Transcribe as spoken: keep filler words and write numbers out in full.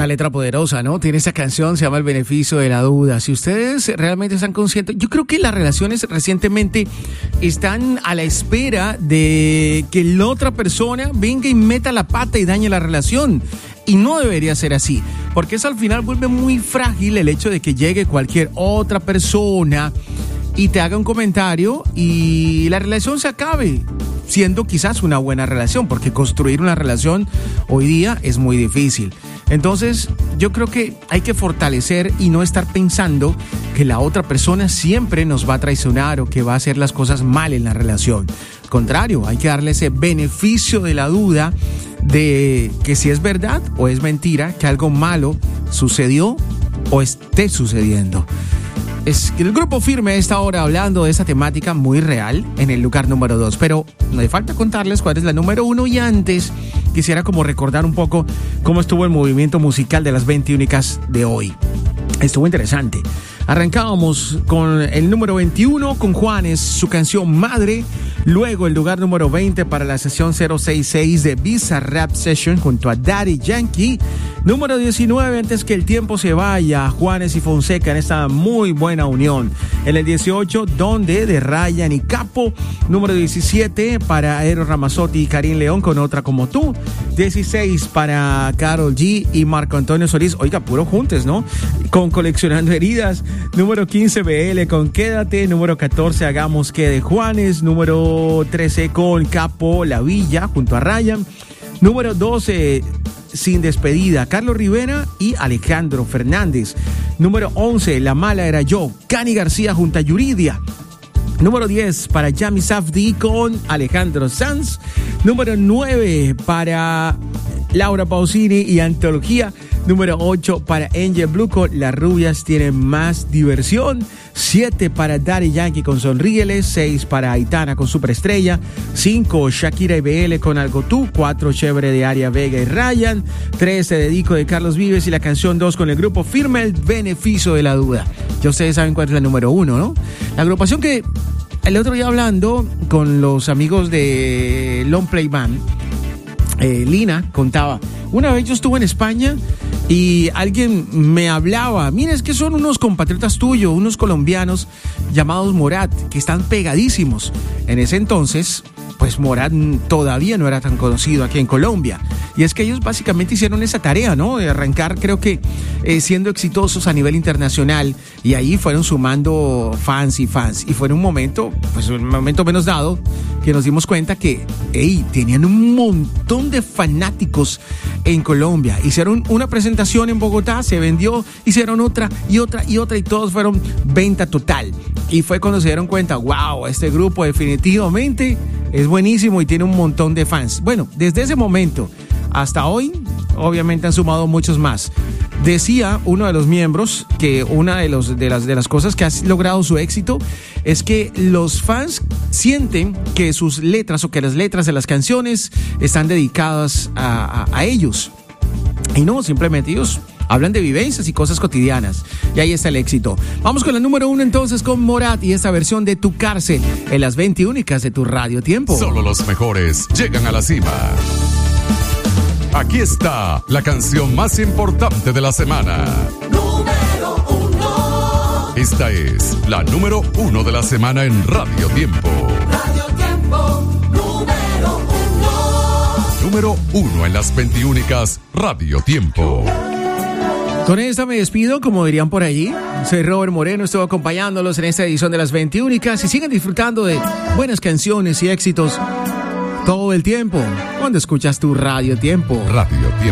letra poderosa, ¿no? Tiene esa canción, se llama El beneficio de la duda. Si ustedes realmente están conscientes, yo creo que las relaciones recientemente están a la espera de que la otra persona venga y meta la pata y dañe la relación. Y no debería ser así, porque eso al final vuelve muy frágil el hecho de que llegue cualquier otra persona y te haga un comentario y la relación se acabe, siendo quizás una buena relación, porque construir una relación hoy día es muy difícil. Entonces, yo creo que hay que fortalecer y no estar pensando que la otra persona siempre nos va a traicionar o que va a hacer las cosas mal en la relación. Al contrario, hay que darle ese beneficio de la duda de que si es verdad o es mentira que algo malo sucedió o esté sucediendo. Es el Grupo Firme está ahora hablando de esa temática muy real en el lugar número dos, pero no hay falta contarles cuál es la número uno y antes quisiera como recordar un poco cómo estuvo el movimiento musical de las veinte únicas de hoy. Estuvo interesante. Arrancábamos con el número veintiuno con Juanes, su canción Madre. Luego el lugar número veinte para la sesión cero sesenta y seis de Bizarrap Session junto a Daddy Yankee. Número diecinueve, Antes que el tiempo se vaya, Juanes y Fonseca en esta muy buena unión. En el dieciocho, Donde de Ryan y Capo. Número diecisiete para Eros Ramazzotti y Karim León con Otra como tú. dieciséis para Karol G y Marco Antonio Solís. Oiga, puro juntes, ¿no? Con Coleccionando Heridas. Número quince, B L con Quédate. Número catorce, Hagamos que de Juanes. Número trece con Capo, La Villa junto a Ryan. Número doce, Sin Despedida, Carlos Rivera y Alejandro Fernández. Número once, La Mala Era Yo, Cani García junto a Yuridia. Número diez para Yami Safdie con Alejandro Sanz. Número nueve para Laura Pausini y Antología. Número ocho para Angel Blue con Las Rubias Tienen Más Diversión. siete para Daddy Yankee con Sonríele. seis para Aitana con Superestrella. cinco Shakira y B L con Algo Tú. cuatro Chévere de Aria Vega y Ryan. tres Te Dedico de Carlos Vives y la canción dos con el Grupo Firme, El Beneficio de la Duda. Ya ustedes saben cuál es la número uno, ¿no? La agrupación que el otro día hablando con los amigos de Long Play Band, eh, Lina contaba, una vez yo estuve en España y alguien me hablaba, mira, es que son unos compatriotas tuyos, unos colombianos llamados Morat, que están pegadísimos. En ese entonces, pues Morat todavía no era tan conocido aquí en Colombia. Y es que ellos básicamente hicieron esa tarea, ¿no? De arrancar, creo que eh, siendo exitosos a nivel internacional. Y ahí fueron sumando fans y fans. Y fue en un momento, pues un momento menos dado, que nos dimos cuenta que, hey, tenían un montón de fanáticos en Colombia. Hicieron una presentación en Bogotá, se vendió, hicieron otra y otra y otra y todos fueron venta total. Y fue cuando se dieron cuenta, wow, este grupo definitivamente es buenísimo y tiene un montón de fans. Bueno, desde ese momento hasta hoy, obviamente han sumado muchos más. Decía uno de los miembros que una de, los, de, las, de las cosas que ha logrado su éxito es que los fans sienten que sus letras o que las letras de las canciones están dedicadas a, a, a ellos. Y no, simplemente ellos hablan de vivencias y cosas cotidianas. Y ahí está el éxito. Vamos con la número uno entonces con Morat y esta versión de Tu Cárcel en las veinte únicas de tu Radio Tiempo. Solo los mejores llegan a la cima. Aquí está la canción más importante de la semana. Número uno. Esta es la número uno de la semana en Radio Tiempo. Radio Tiempo, número uno. Número uno en las veintiúnicas Radio Tiempo. Con esta me despido, como dirían por allí. Soy Robert Moreno, estuve acompañándolos en esta edición de las veintiúnicas y sigan disfrutando de buenas canciones y éxitos todo el tiempo cuando escuchas tu Radio Tiempo. Radio Tiempo.